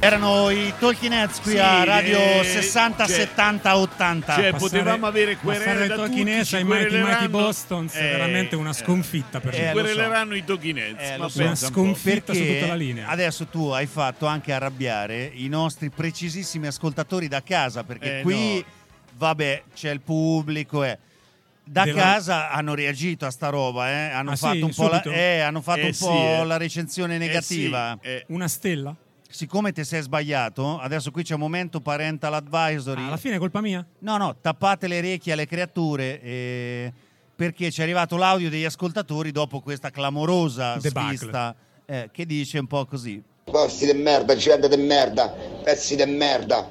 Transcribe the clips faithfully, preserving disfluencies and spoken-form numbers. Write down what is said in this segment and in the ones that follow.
Erano i Talking Heads qui Sì, a Radio eh, sessanta, cioè, settanta, ottanta. Cioè, Passare- potevamo avere querele da tutti, Talking Heads ci ai Mighty Mighty quereleranno- Bostons è Eh, veramente una sconfitta per eh, me. lo so. quereleranno i Talking Heads. Eh, ma lo so. Una pensa un po'. sconfitta su Perché tutta la linea. adesso tu hai fatto anche arrabbiare i nostri precisissimi ascoltatori da casa, perché Eh, qui, no. vabbè, c'è il pubblico, eh. Da Deve- casa hanno reagito a sta roba, eh. Hanno Ah, fatto sì? un po', la, Subito? eh, hanno fatto Eh, un sì, po' eh. la recensione Eh, negativa. sì, eh. Una stella? Siccome ti sei sbagliato, adesso qui c'è un momento parental advisory. Ah, alla fine è colpa mia? No, no, tappate le orecchie alle creature, eh, perché ci è arrivato l'audio degli ascoltatori dopo questa clamorosa Debacle. svista, eh, che dice un po' così. Posti di merda, gente di merda, pezzi di merda.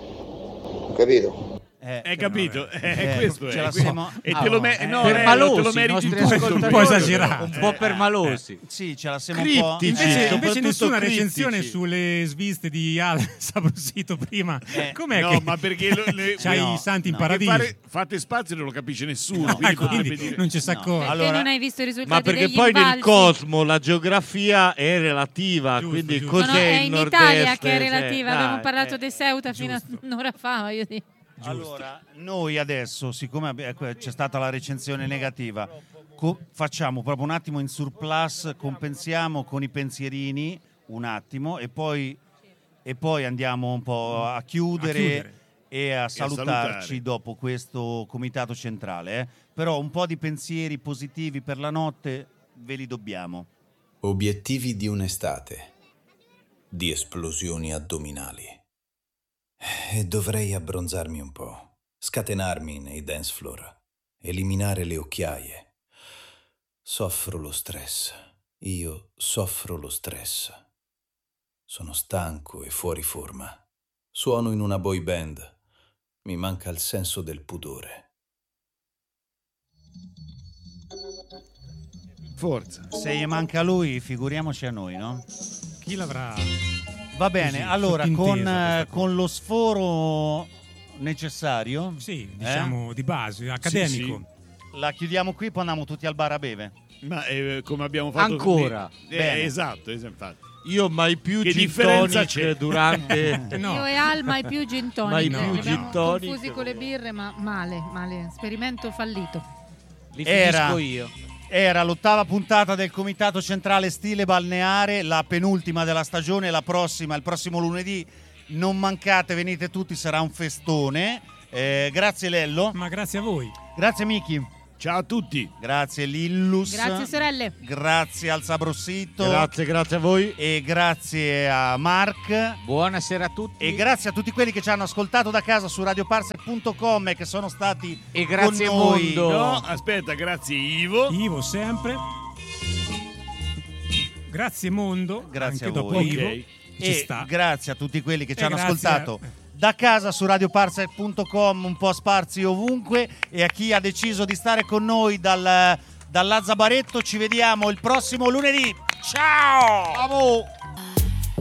Capito? Eh, Hai capito? Eh, Eh, questo ce è. la questo- siamo- E Ah, te lo, no, me- eh, no, per eh, malosi, te lo i meriti nostri tutto. ascoltatori. Un po' esagerato. Un po' per malosi. Sì, ce la siamo un po'. Criptici. eh, Invece, invece soprattutto nessuna critici. recensione sulle sviste di Al Sabrosito prima. Eh, Com'è No, che ma perché lo- le- c'hai no, i santi in no. che paradiso? fare- fate spazio non lo capisce nessuno. Ah, quindi quindi potrebbe dire- non ci sa No. cosa. Perché Allora- non hai visto i risultati Ma perché degli poi nel invalsi? cosmo la geografia è relativa, Giusto, quindi giusto. No, cos'è no, è il in nord-est? Italia che è Cioè, relativa. dai, Abbiamo parlato eh. di Ceuta fino a un'ora fa, voglio dire. Allora, noi adesso, siccome abbi- ecco, c'è stata la recensione negativa, co- facciamo proprio un attimo in surplus, compensiamo con i pensierini un attimo e poi, e poi andiamo un po' a chiudere, A chiudere. e a salutarci salutare. dopo questo comitato centrale. eh. Però un po' di pensieri positivi per la notte ve li dobbiamo. Obiettivi di un'estate. Di esplosioni addominali. E dovrei abbronzarmi un po', scatenarmi nei dance floor, eliminare le occhiaie. Soffro lo stress. Io soffro lo stress. Sono stanco e fuori forma. Suono in una boy band. Mi manca il senso del pudore. Forza. Se gli manca a lui, figuriamoci a noi, no? Chi l'avrà? Va bene, Così, allora sottintesa con, questa eh, cosa. con lo sforo necessario, Sì, eh, diciamo di base, accademico. la chiudiamo qui, poi andiamo tutti al bar a beve. Ma eh, come abbiamo fatto Ancora? Eh, Bene. esatto, es- infatti. Io mai più Che gin differenza tonic c'è? durante... No. Io e Al mai più gin tonic. Mai più Li gin abbiamo tonic. confusi con le birre, ma male, male. Esperimento fallito. Li Era. finisco io. Era l'ottava puntata del Comitato Centrale Stile Balneare, la penultima della stagione, la prossima, il prossimo lunedì. Non mancate, venite tutti, sarà un festone. Eh, grazie Lello, Ma grazie a voi. grazie Miki, Ciao a tutti. grazie Lillus, Grazie sorelle. grazie al Sabrossito Grazie, grazie a voi. e grazie a Mark. Buonasera a tutti. E grazie a tutti quelli che ci hanno ascoltato da casa su radioparse punto com e che sono stati E grazie con noi. mondo. No, aspetta, grazie Ivo. Ivo sempre. Grazie mondo. Grazie anche a dopo voi. Ivo. Ok. Ci E sta. grazie a tutti quelli che ci E hanno grazie ascoltato a- da casa su radioparse punto com, un po' sparsi ovunque, e a chi ha deciso di stare con noi dal, dall'Azzabaretto. Ci vediamo il prossimo lunedì. Ciao! Bravo!